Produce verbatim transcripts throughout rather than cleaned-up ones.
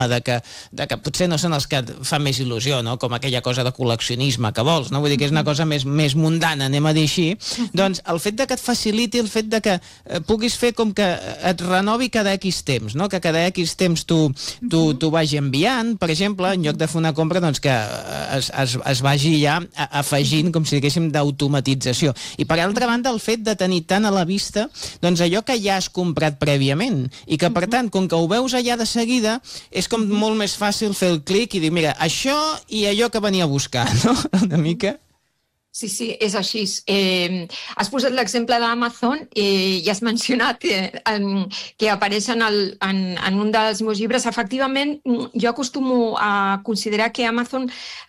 de que, de que potser no són els que et fan més il·lusió, no? Com aquella cosa de col·leccionisme que vols, no? Vull dir que és una cosa més, més mundana, anem a dir així, doncs el fet de que et faciliti, el fet de que eh, puguis fer com que et renovi cada X temps, no? Que cada X temps tu, tu, tu vagi enviant, per exemple, en lloc de fer una compra, doncs que es, es, es vagi ja afegint, com si diguéssim, d'automatització. I per altra banda, el fet de tenir tant a la vista, doncs allò que ja has comprat prèviament, i que per tant, com que ho veus allà de seguida, és com molt més fàcil fer el clic i dir, mira, això i allò que venia a buscar, no? Una mica. Sí, sí, és així. Eh, has posat l'exemple d'Amazon eh, i has mencionat eh, en, que apareix en, el, en, en un dels meus llibres. Efectivament, jo acostumo a considerar que Amazon,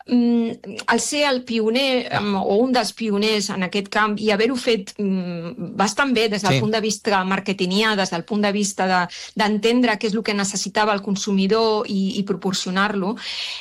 mm, al ser el pioner um, o un dels pioners en aquest camp i haver-ho fet mm, bastant bé des del Sí. punt de vista marketingià, des del punt de vista de, d'entendre què és el que necessitava el consumidor i, i proporcionar-lo,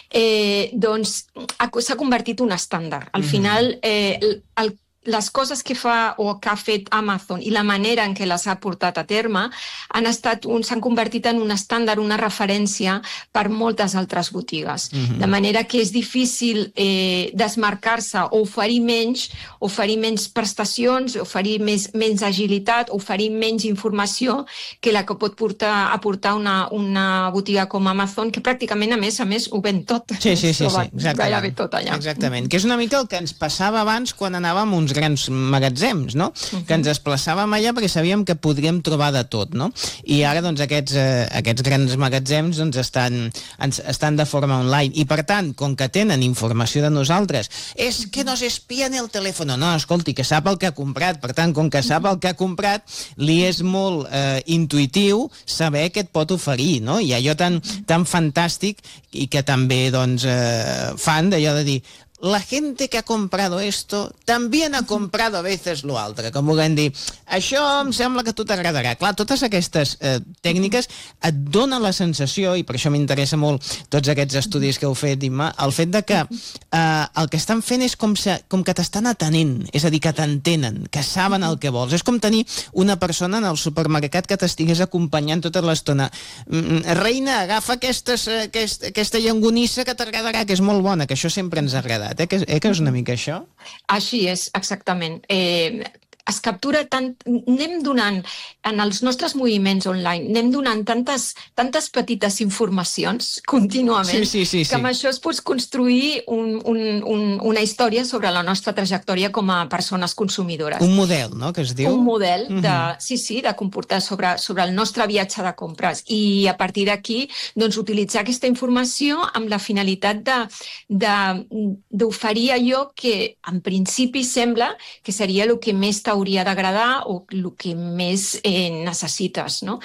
eh, doncs ha- s'ha convertit en un estàndard. Al final, eh, el, el, les coses que fa o que ha fet Amazon i la manera en què les ha portat a terme han estat un, s'han convertit en un estàndard, una referència per moltes altres botigues. Mhm. De manera que és difícil eh, desmarcar-se o oferir menys, oferir menys prestacions, oferir més, menys agilitat, oferir menys informació que la que pot portar, aportar una, una botiga com Amazon, que pràcticament, a més a més, ho ven tot. Sí, sí, sí, Es troba sí, exactament. Gairebé tot allà. Exactament, que és una mica el que ens passava abans quan anàvem a uns grans magatzems, no? Mhm. Que ens desplaçàvem allà perquè sabíem que podríem trobar de tot, no? I ara, doncs, aquests, eh, aquests grans magatzems doncs, estan, ens, estan de forma online i, per tant, com que tenen informació de nosaltres, és que nos espien el telèfon. No, escolti, que sap el que ha comprat. Per tant, com que sap el que ha comprat, li és molt eh, intuïtiu saber què et pot oferir, no? I allò tan, tan fantàstic i que també, doncs, eh, fan d'allò de dir la gente que ha comprado esto también ha comprado a veces lo altre, com vulguem dir, això em sembla que a tu t'agradarà. Clar, totes aquestes eh, tècniques et donen la sensació, i per això m'interessa molt tots aquests estudis que heu fet, Imma, el fet de que eh, el que estan fent és com, se, com que t'estan atenent, és a dir, que t'entenen, que saben el que vols. És com tenir una persona en el supermercat que t'estigués acompanyant tota l'estona. Mm, Reina, agafa aquestes, eh, aquest, aquesta llangonissa que t'agradarà, que és molt bona, que això sempre ens ha agradat. Eh, que, eh, que és una mica això? Així és, exactament. Eh, es captura tant... Anem donant, en els nostres moviments online, anem donant tantes, tantes petites informacions contínuament, Sí, sí, sí, sí. que amb això es pot construir un, un, un, una història sobre la nostra trajectòria com a persones consumidores. Un model, no?, que es diu? Un model de, Mhm. sí, sí, de comportar sobre, sobre el nostre viatge de compres i a partir d'aquí doncs, utilitzar aquesta informació amb la finalitat de, de, d'oferir allò que en principi sembla que seria el que més t'hauria d'agradar o el que més eh, necessites, no?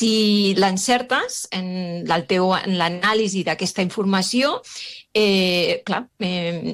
Si l'encertes en, el teu, en l'anàlisi d'aquesta informació, eh, clar, eh,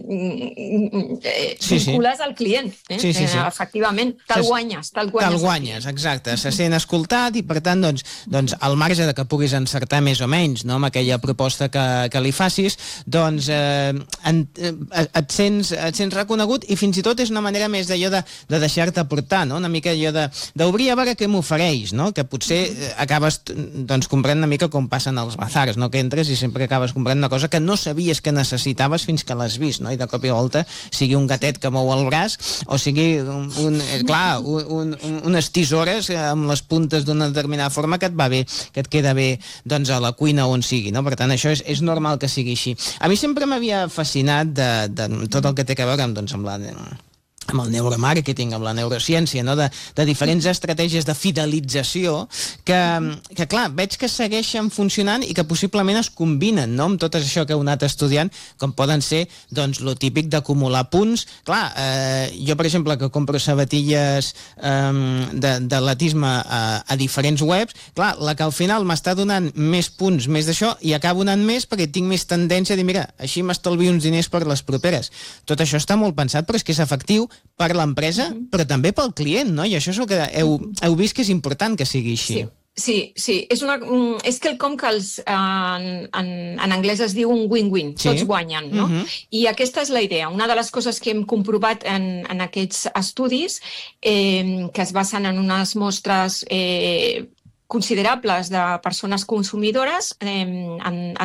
eh, Sí, sí. vincules al client. Eh? Sí, sí, sí. Eh, efectivament, te'l Se- guanyes, te'l guanyes. Te'l guanyes, exacte. Se sent escoltat i, per tant, doncs, doncs al marge de que puguis encertar més o menys, no?, amb aquella proposta que, que li facis, doncs eh, en, eh, et, sents, et sents reconegut i fins i tot és una manera més d'allò de, de deixar-te portar, no?, una mica allò de d'obrir a veure què m'ofereix, no?, que potser eh, acabes doncs, comprant una mica com passen als bazars, no?, que entres i sempre acabes comprant una cosa que no sabies que necessitaves fins que l'has vist, no?, i de cop i volta sigui un gatet que mou el braç o sigui un, un, eh, clar, un, un, unes tisores amb les puntes d'una determinada forma que et va bé, que et queda bé doncs, a la cuina on sigui, no? Per tant, això és, és normal que sigui així. A mi sempre m'havia fascinat de, de tot el que té a veure amb, doncs, amb la... amb el neuromàrqueting, amb la neurociència, no? de, de diferents estratègies de fidelització que, que, clar, veig que segueixen funcionant i que possiblement es combinen, no?, amb tot això que heu anat estudiant, com poden ser, doncs, lo típic d'acumular punts. Clar, eh, jo, per exemple, que compro sabatilles eh, d'atletisme a, a diferents webs, clar, la que al final m'està donant més punts, més d'això, i acabo anant més perquè tinc més tendència a dir, mira, així m'estalvio uns diners per les properes. Tot això està molt pensat, però és que és efectiu per l'empresa, però també pel client, no? I això és el que heu, heu vist que és important que sigui així. Sí. Sí, sí, és, una, és quelcom que els, en, en, en anglès es diu un win-win, Sí. tots guanyen, no? Mhm. I aquesta és la idea. Una de les coses que hem comprovat en, en aquests estudis, eh, que es basen en unes mostres eh, considerables de persones consumidores, eh, en,